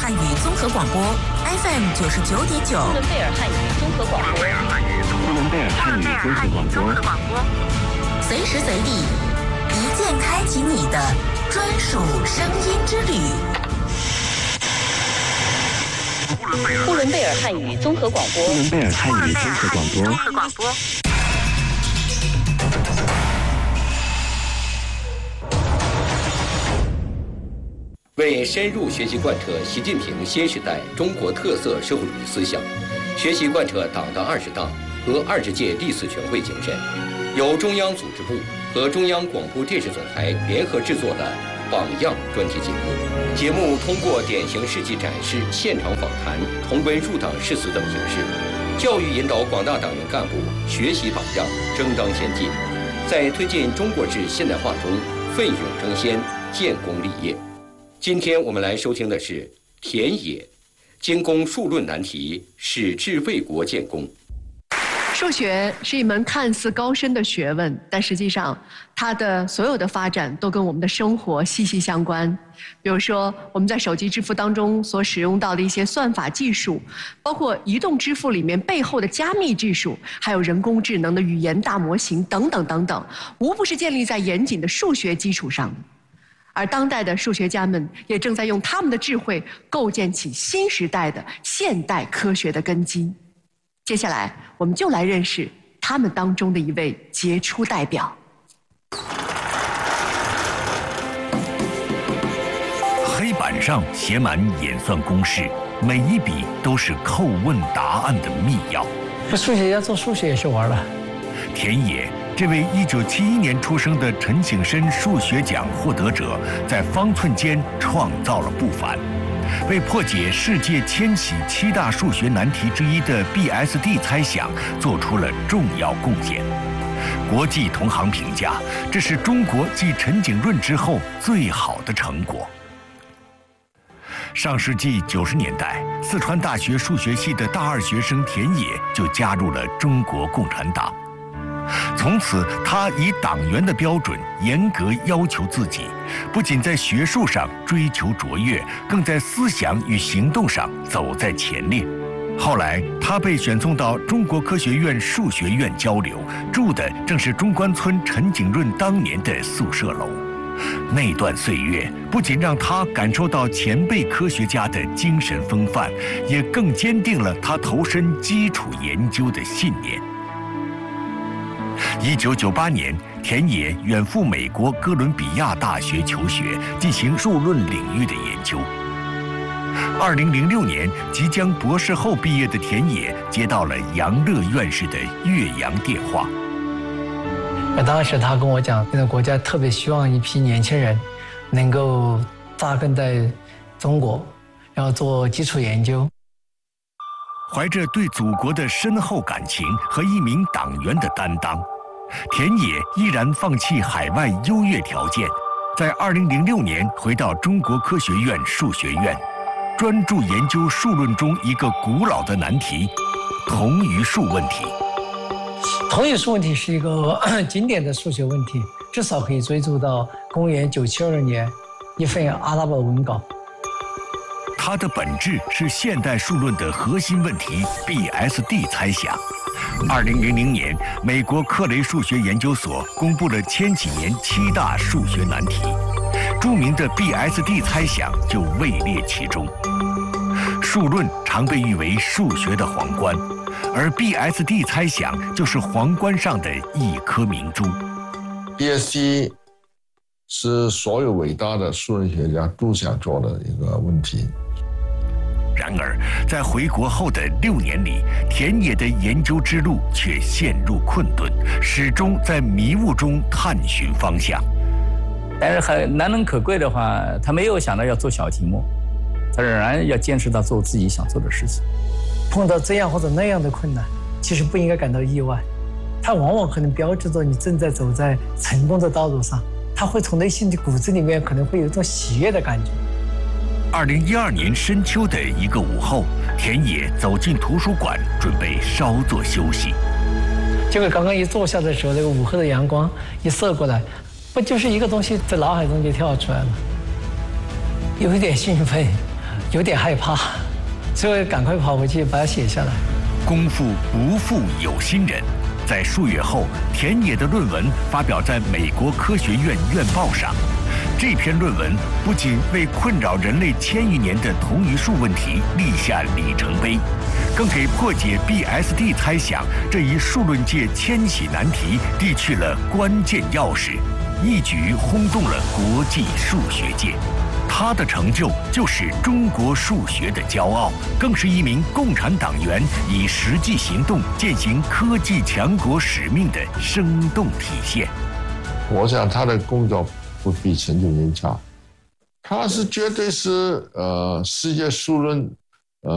汉语综合广播 FM 99.9。 呼伦贝尔汉语综合广播。 呼伦贝尔汉语综合广播。 随时随地，一键开启你的专属声音之旅。 呼伦贝尔汉语综合广播。 呼伦贝尔汉语综合广播。 为深入学习贯彻习近平新时代中国特色社会主义思想，学习贯彻党的20大和20届历次全会精神，由中央组织部和中央广播电视总台联合制作的《榜样》专题节目。节目通过典型事迹展示、现场访谈、同文入党誓词等形式，教育引导广大党员干部学习榜样，争当先进，在推进中国式现代化中奋勇争先、建功立业。今天我们来收听的是田野，精工数论难题，矢志为国建功。 数学是一门看似高深的学问，但实际上它的所有的发展都跟我们的生活息息相关。比如说我们在手机支付当中所使用到的一些算法技术，包括移动支付里面背后的加密技术，还有人工智能的语言大模型等等等等，无不是建立在严谨的数学基础上。而当代的数学家们也正在用他们的智慧构建起新时代的现代科学的根基。接下来我们就来认识他们当中的一位杰出代表。 黑板上写满演算公式，每一笔都是叩问答案的密钥。 数学家做数学也是玩了。 田野这位1971年出生的陈景深数学奖获得者，在方寸间创造了不凡，为破解世界千禧7大数学难题之一的 BSD 猜想做出了重要贡献。国际同行评价，这是中国继陈景润之后最好的成果。上世纪90年代，四川大学数学系的大2学生田野就加入了中国共产党。从此，他以党员的标准严格要求自己，不仅在学术上追求卓越，更在思想与行动上走在前列。后来，他被选送到中国科学院数学院交流，住的正是中关村陈景润当年的宿舍楼。那段岁月不仅让他感受到前辈科学家的精神风范，也更坚定了他投身基础研究的信念。1998年，田野远赴美国哥伦比亚大学求学，进行数论领域的研究。2006年，即将博士后毕业的田野接到了杨乐院士的岳阳电话。 当时他跟我讲，现在国家特别希望一批年轻人能够扎根在中国，然后做基础研究。 怀着对祖国的深厚感情和一名党员的担当，田野毅然放弃海外优越条件，在2006年回到中国科学院数学院，专注研究数论中一个古老的难题——同余数问题。 同余数问题是一个经典的数学问题，至少可以追溯到公元972年一份阿拉伯文稿。 它的本质是现代数论的核心问题 BSD 猜想。2000年，美国克雷数学研究所公布了千禧年7大数学难题，著名的 BSD 猜想就位列其中。数论常被誉为数学的皇冠，而 BSD 猜想就是皇冠上的一颗明珠。 BSD 是所有伟大的数学家都想做的一个问题。 然而，在回国后的6年里，田野的研究之路却陷入困顿，始终在迷雾中探寻方向。 但是很难能可贵的话，他没有想到要做小题目，他仍然要坚持到做自己想做的事情。 碰到这样或者那样的困难，其实不应该感到意外，它往往可能标志着你正在走在成功的道路上，它会从内心的骨子里面可能会有一种喜悦的感觉。 2012年深秋的一个午后，田野走进图书馆，准备稍作休息。 结果刚刚一坐下的时候，那个午后的阳光一射过来，不就是一个东西在脑海中就跳出来了，有一点兴奋， 有点害怕，所以赶快跑回去把它写下来。 功夫不负有心人，在数月后，田野的论文发表在美国科学院院报上。这篇论文不仅为困扰人类1000余年的同余数问题立下里程碑，更给破解 BSD 猜想这一数论界千禧难题递去了关键钥匙，一举轰动了国际数学界。他的成就就是中国数学的骄傲，更是一名共产党员以实际行动践行科技强国使命的生动体现。 我想他的工作不比陈景云差，他是绝对是世界数论